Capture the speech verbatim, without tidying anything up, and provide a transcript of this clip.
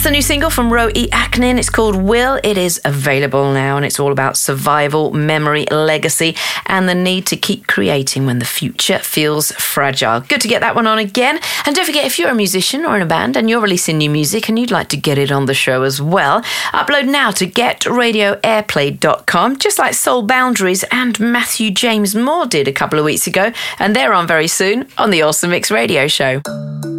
the new single from Ro E. Aknin. It's called Will. It is available now, and it's all about survival, memory, legacy, and the need to keep creating when the future feels fragile. Good to get that one on again. And don't forget, if you're a musician or in a band and you're releasing new music and you'd like to get it on the show as well, upload now to get radio airplay dot com, just like Soul Boundaries and Matthew James Moore did a couple of weeks ago. And they're on very soon on the Awesome Mix Radio Show.